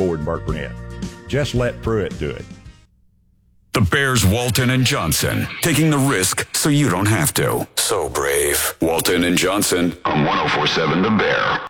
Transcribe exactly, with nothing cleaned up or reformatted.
Ford in Burke Burnett. Just let Pruitt do it. The Bears, Walton and Johnson, taking the risk so you don't have to. So brave. Walton and Johnson on one oh four point seven The Bear.